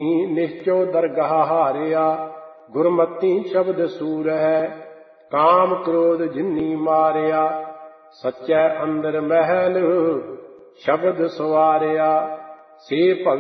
ਨਿਸ਼ਚੋ ਦਰਗਾਹ ਹਾਰਿਆ, ਗੁਰਮਤੀ ਸ਼ਬਦ ਸੂਰ ਹੈ। ਕਾਮ ਕ੍ਰੋਧ ਜਿਨੀ ਮਾਰਿਆ, ਸੱਚੈ ਅੰਦਰ ਮਹਿਲ ਸ਼ਬਦ ਸਵਾਰਿਆ। ਸੇ ਭਗਤ